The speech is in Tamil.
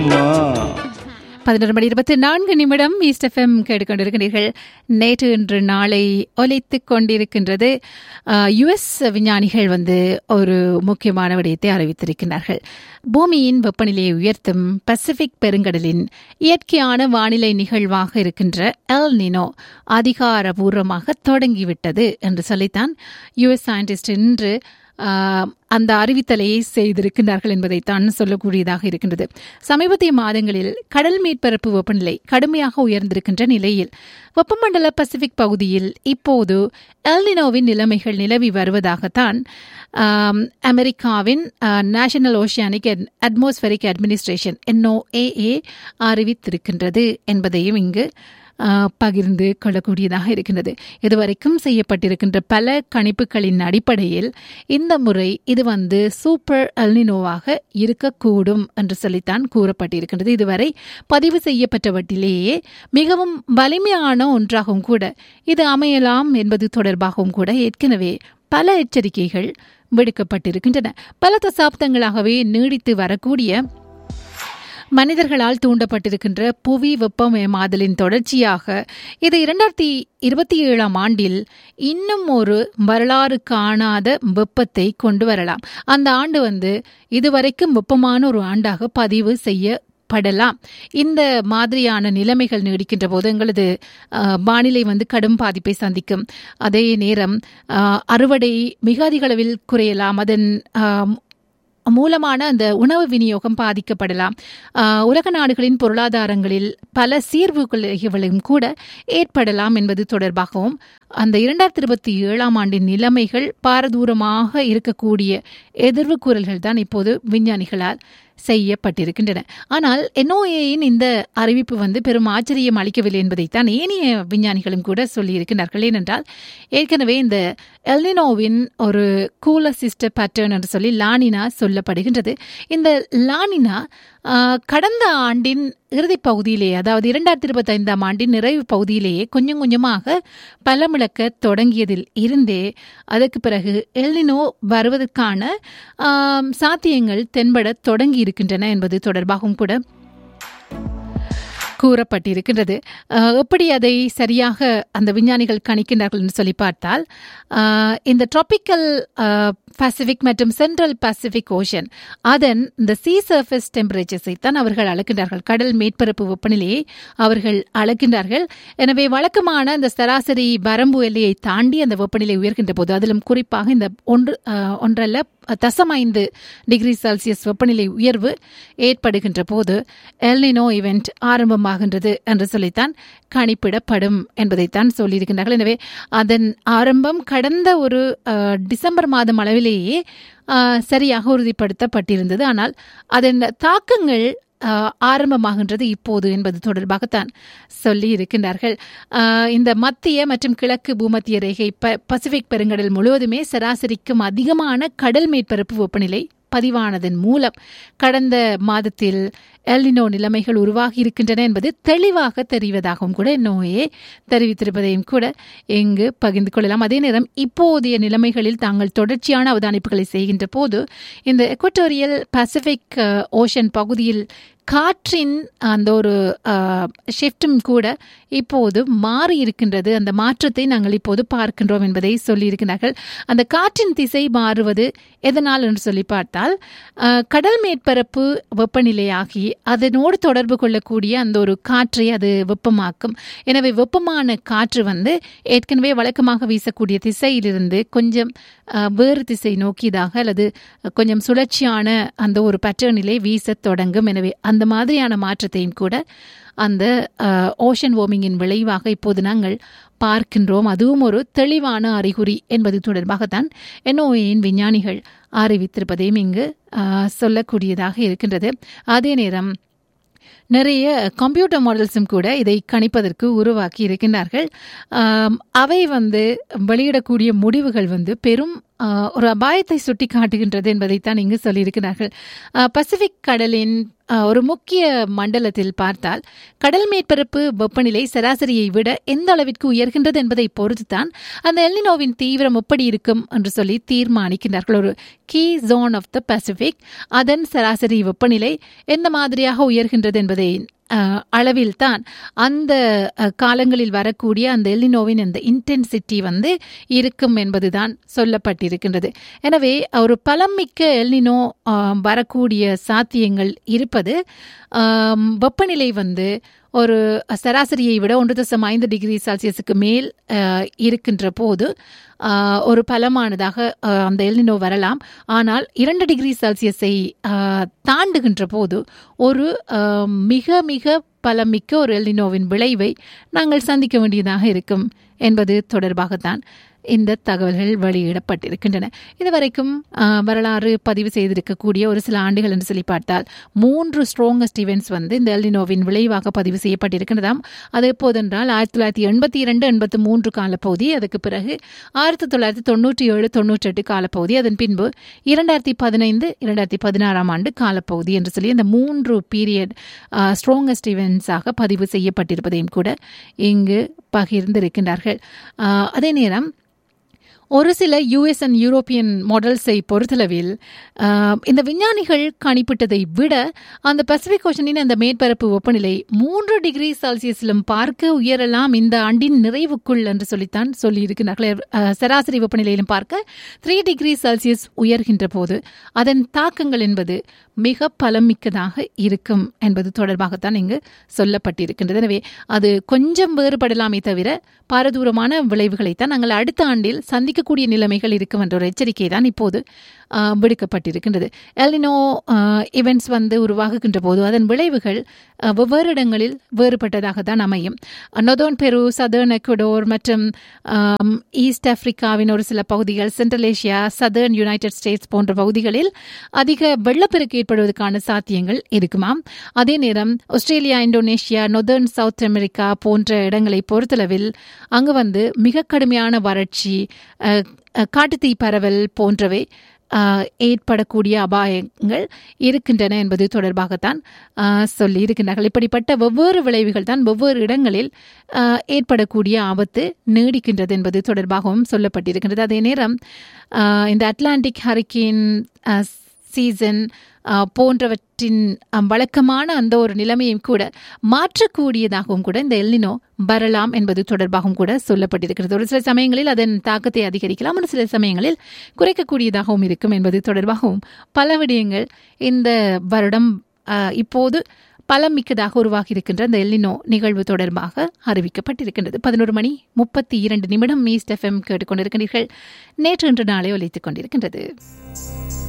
11:24 ஈஸ்ட் எஃப்எம் கேட்டுக்கொண்டிருக்கிறீர்கள். நேற்று இன்று நாளை ஒலித்துக் கொண்டிருக்கின்றது. யுஎஸ் விஞ்ஞானிகள் ஒரு முக்கியமான விடயத்தை அறிவித்திருக்கிறார்கள். பூமியின் வெப்பநிலையை உயர்த்தும் பசிபிக் பெருங்கடலின் இயற்கையான வானிலை நிகழ்வாக இருக்கின்ற எல் நினோ அதிகாரபூர்வமாக தொடங்கிவிட்டது என்று சொல்லித்தான் யுஎஸ் சயின்டிஸ்ட் இன்று அந்த அறிவித்தலை செய்திருக்கிறார்கள் என்பதைத்தான் சொல்லக்கூடியதாக இருக்கின்றது. சமீபத்திய மாதங்களில் கடல் மேற்பரப்பு வெப்பநிலை கடுமையாக உயர்ந்திருக்கின்ற நிலையில் வெப்பமண்டல பசிபிக் பகுதியில் இப்போது எல் நினோவின் நிலைமைகள் நிலவி வருவதாகத்தான் அமெரிக்காவின் national oceanic atmospheric administration NOAA அறிவித்திருக்கின்றது என்பதையும் இங்கு பகிர்ந்து கொள்ளக்கூடியதாக இருக்கின்றது. இதுவரைக்கும் செய்யப்பட்டிருக்கின்ற பல கணிப்புகளின் அடிப்படையில் இந்த முறை இது சூப்பர் எல்னினோவாக இருக்கக்கூடும் என்று சொல்லித்தான் கூறப்பட்டிருக்கின்றது. இதுவரை பதிவு செய்யப்பட்டவற்றிலேயே மிகவும் வலிமையான ஒன்றாகவும் கூட இது அமையலாம் என்பது தொடர்பாகவும் கூட ஏற்கனவே பல எச்சரிக்கைகள் விடுக்கப்பட்டிருக்கின்றன. பல தசாப்தங்களாகவே நீடித்து வரக்கூடிய மனிதர்களால் தூண்டப்பட்டிருக்கின்ற புவி வெப்பமயமாதலின் தொடர்ச்சியாக இது 2027 ஆண்டில் இன்னும் ஒரு வரலாறு காணாத வெப்பத்தை கொண்டு வரலாம். அந்த ஆண்டு இதுவரைக்கும் வெப்பமான ஒரு ஆண்டாக பதிவு செய்யப்படலாம். இந்த மாதிரியான நிலைமைகள் நீடிக்கின்ற போது எங்களது வானிலை கடும் பாதிப்பை சந்திக்கும். அதே நேரம் அறுவடை மிக அதிக அளவில் குறையலாம். அதன் மூலமான அந்த உணவு விநியோகம் பாதிக்கப்படலாம். உலக நாடுகளின் பொருளாதாரங்களில் பல சீர்குலைவுகளும் கூட ஏற்படலாம் என்பது தொடர்பாகவும் அந்த 2027 ஆண்டின் நிலைமைகள் பாரதூரமாக இருக்கக்கூடிய எதிர்வு கூறல்கள் தான் இப்போது விஞ்ஞானிகளால் செய்யப்பட்டிருக்கின்றன. ஆனால் NOAAயின் இந்த அறிவிப்பு பெரும் ஆச்சரியம் அளிக்கவில்லை என்பதைத்தான் ஏனைய விஞ்ஞானிகளும் கூட சொல்லியிருக்கிறார்கள். ஏனென்றால் ஏற்கனவே இந்த எல்னினோவின் ஒரு கூலர் சிஸ்டர் பேட்டர்ன் என்று சொல்லி லானினா சொல்லப்படுகின்றது. இந்த லானினா கடந்த ஆண்டின் இறுதி பகுதியிலேயே, அதாவது 2025 ஆண்டின் நிறைவு பகுதியிலேயே கொஞ்சம் கொஞ்சமாக பலமிழக்க தொடங்கியதில் இருந்தே அதற்கு பிறகு எல்னினோ வருவதற்கான சாத்தியங்கள் தென்பட தொடங்கி இருக்கின்றன என்பது தொடர்பாகவும் கூட கூறப்பட்டிருக்கின்றது. எப்படி அதை சரியாக அந்த விஞ்ஞானிகள் கணிக்கின்றார்கள் என்று சொல்லி பார்த்தால், இந்த டிராபிக்கல் பசிபிக் மற்றும் சென்ட்ரல் பசிபிக் ஓஷன் அதன் இந்த சீ சர்ஃபேஸ் டெம்பரேச்சர்ஸை தான் அவர்கள் அளக்கின்றார்கள். கடல் மேற்பரப்பு வெப்பநிலையை அவர்கள் அளக்கின்றார்கள். எனவே வழக்கமான இந்த சராசரி வரம்பு எல்லையை தாண்டி அந்த வெப்பநிலை உயர்கின்ற போது, அதிலும் குறிப்பாக இந்த 1.5 டிகிரி செல்சியஸ் வெப்பநிலை உயர்வு ஏற்படுகின்ற போது எல்னினோ இவெண்ட் ஆரம்பமாகின்றது என்று சொல்லித்தான் கணிப்பிடப்படும் என்பதைத்தான் சொல்லியிருக்கின்றார்கள். எனவே அதன் ஆரம்பம் கடந்த ஒரு டிசம்பர் மாதம் அளவிலேயே சரியாக உறுதிப்படுத்தப்பட்டிருந்தது. ஆனால் அதன் தாக்கங்கள் ஆரம்பமாகின்றது இப்போது என்பது தொடர்பாகத்தான் சொல்லி இருக்கின்றார்கள். இந்த மத்திய மற்றும் கிழக்கு பூமத்திய ரேகை பசிபிக் பெருங்கடல் முழுவதுமே சராசரிக்கும் அதிகமான கடல் மேற்பரப்பு வெப்பநிலை பதிவானதன் மூலம் கடந்த மாதத்தில் எல்னினோ நிலைமைகள் உருவாகி இருக்கின்றன என்பது தெளிவாக தெரிவதாகவும் கூட NOAA தெரிவித்திருப்பதையும் கூட இங்கு பகிர்ந்து கொள்ளலாம். அதே நேரம் இப்போதைய நிலைமைகளில் தாங்கள் தொடர்ச்சியான அவதானிப்புகளை செய்கின்ற போது இந்த எக்வட்டோரியல் பசிபிக் ஓஷன் பகுதியில் காற்றின் அந்த ஒரு ஷிஃப்டும் கூட இப்போது மாறி இருக்கின்றது. அந்த மாற்றத்தை நாங்கள் இப்போது பார்க்கின்றோம் என்பதை சொல்லியிருக்கிறார்கள். அந்த காற்றின் திசை மாறுவது எதனால் என்று சொல்லி பார்த்தால், கடல் மேற்பரப்பு வெப்பநிலையாகி அதனோடு தொடர்பு கொள்ளக்கூடிய அந்த ஒரு காற்றை அது வெப்பமாக்கும். எனவே வெப்பமான காற்று ஏற்கனவே வழக்கமாக வீசக்கூடிய திசையிலிருந்து கொஞ்சம் வேறு திசை நோக்கியதாக அல்லது கொஞ்சம் சுழற்சியான அந்த ஒரு பேட்டர்னிலே வீசத் தொடங்கும். எனவே அந்த மாதிரியான மாற்றத்தையும் கூட அந்த ஓஷன் வார்மிங்கின் விளைவாக இப்போது நாங்கள் பார்க்கின்றோம். அதுவும் ஒரு தெளிவான அறிகுறி என்பது தொடர்பாகத்தான் NOAAயின் விஞ்ஞானிகள் அறிவித்திருப்பதையும் இங்கு சொல்லக்கூடியதாக இருக்கின்றது. அதே நேரம் நிறைய கம்ப்யூட்டர் மாடல்ஸும் கூட இதை கணிப்பதற்கு உருவாக்கி இருக்கின்றார்கள். அவை வெளியிடக்கூடிய முடிவுகள் பெரும் ஒரு அபாயத்தை சுட்டி காட்டுகின்றது என்பதைத்தான் இங்கு சொல்லியிருக்கிறார்கள். பசிபிக் கடலின் ஒரு முக்கிய மண்டலத்தில் பார்த்தால் கடல் மேற்பரப்பு வெப்பநிலை சராசரியை விட எந்த அளவிற்கு உயர்கின்றது என்பதை பொறுத்துதான் அந்த எல்னினோவின் தீவிரம் எப்படி இருக்கும் என்று சொல்லி தீர்மானிக்கின்றார்கள். ஒரு key zone of the Pacific, அதன் சராசரி வெப்பநிலை எந்த மாதிரியாக உயர்கின்றது என்பதை அளவில் தான் அந்த காலங்களில் வரக்கூடிய அந்த எல்னினோவின் அந்த இன்டென்சிட்டி இருக்கும் என்பதுதான் சொல்லப்பட்டிருக்கின்றது. எனவே ஒரு பலமிக்க எல்னினோ வரக்கூடிய சாத்தியங்கள் இருப்பது வெப்பநிலை ஒரு சராசரியை விட 1.5 டிகிரி செல்சியஸுக்கு மேல் இருக்கின்ற போது ஒரு பலமானதாக அந்த எல்னினோ வரலாம். ஆனால் 2 டிகிரி செல்சியஸை தாண்டுகின்ற போது ஒரு மிக மிக பலமிக்க ஒரு எல்னினோவின் விளைவை நாங்கள் சந்திக்க வேண்டியதாக இருக்கும் என்பது தொடர்பாகத்தான் இந்த தகவல்கள் வெளியிடப்பட்டிருக்கின்றன. இதுவரைக்கும் வரலாறு பதிவு செய்திருக்கக்கூடிய ஒரு சில ஆண்டுகள் என்று சொல்லி பார்த்தால் 3 ஸ்ட்ராங்கஸ்ட் இவெண்ட்ஸ் இந்த எல்னினோவின் விளைவாக பதிவு செய்யப்பட்டிருக்கின்றதாம். அது எப்போதென்றால் 1982-83 காலப்பகுதி, அதுக்கு பிறகு 1997-98 காலப்பகுதி, அதன் பின்பு 2015-2016 ஆண்டு காலப்பகுதி என்று சொல்லி இந்த 3 பீரியட் ஸ்ட்ராங்கஸ்ட் இவெண்ட்ஸாக பதிவு செய்யப்பட்டிருப்பதையும் கூட இங்கு பகிர்ந்திருக்கின்றார்கள். அதே நேரம் ஒரு சில யுஎஸ் அண்ட் யூரோப்பியன் மாடல்ஸை பொறுத்தளவில் இந்த விஞ்ஞானிகள் கணிப்பிட்டதை விட அந்த பசிபிக் ஓஷனின் அந்த மேற்பரப்பு வெப்பநிலை 3 டிகிரி செல்சியஸிலும் பார்க்க உயரலாம் இந்த ஆண்டின் நிறைவுக்குள் என்று சொல்லித்தான் சொல்லியிருக்கிறார்கள். சராசரி வெப்பநிலையிலும் பார்க்க 3 டிகிரி செல்சியஸ் உயர்கின்ற போது அதன் தாக்கங்கள் என்பது மிக பலமிக்கதாக இருக்கும் என்பது தொடர்பாகத்தான் இங்கு சொல்லப்பட்டிருக்கின்றது. எனவே அது கொஞ்சம் வேறுபடலாமே தவிர பாரதூரமான விளைவுகளைத்தான் நாங்கள் அடுத்த ஆண்டில் சந்திக்கக்கூடிய நிலைமைகள் இருக்கும் என்ற ஒரு எச்சரிக்கை தான் இப்போது விடுக்கப்பட்டிருக்கின்றது. எல்னினோ இவெண்ட்ஸ் உருவாகுகின்ற போது அதன் விளைவுகள் வெவ்வேறு இடங்களில் வேறுபட்டதாக தான் அமையும். நொதர்ன் பெரு, சதர்ன் எக்வடோர் மற்றும் ஈஸ்ட் ஆப்பிரிக்காவின் ஒரு சில பகுதிகள், central Asia, southern United states போன்ற பகுதிகளில் அதிக வெள்ளப்பெருக்கு ஏற்படுவதற்கான சாத்தியங்கள் இருக்குமாம். அதே நேரம் Australia, Indonesia, northern south America போன்ற இடங்களை பொறுத்தளவில் அங்கு மிக கடுமையான வறட்சி, காட்டுத்தீ பரவல் போன்றவை ஏற்படக்கூடிய அபாயங்கள் இருக்கின்றன என்பது தொடர்பாகத்தான் சொல்லி இருக்கின்றார்கள். இப்படிப்பட்ட வெவ்வேறு விளைவுகள் தான் வெவ்வேறு இடங்களில் ஏற்படக்கூடிய ஆபத்து நீடிக்கின்றது என்பது தொடர்பாகவும் சொல்லப்பட்டிருக்கின்றது. அதே நேரம் இந்த அட்லாண்டிக் ஹரிக்கேன் சீசன் போன்றவற்றின் வழக்கமான அந்த ஒரு நிலைமையும் கூட மாற்றக்கூடியதாகவும் கூட இந்த எல்னினோ வரலாம் என்பது தொடர்பாகவும் கூட சொல்லப்பட்டிருக்கிறது. ஒரு சில சமயங்களில் அதன் தாக்கத்தை அதிகரிக்கலாம், ஒரு சில சமயங்களில் குறைக்கக்கூடியதாகவும் இருக்கும் என்பது தொடர்பாகவும் பல விடயங்கள் இந்த வருடம் இப்போது பலமிக்கதாக உருவாகி இருக்கின்ற இந்த எல்னினோ நிகழ்வு தொடர்பாக அறிவிக்கப்பட்டிருக்கின்றது. 11:32 ஈஸ்ட் எஃப்எம் கேட்டுக்கொண்டிருக்கிறீர்கள். நேற்று இன்று நாளை ஒலித்துக் கொண்டிருக்கின்றது.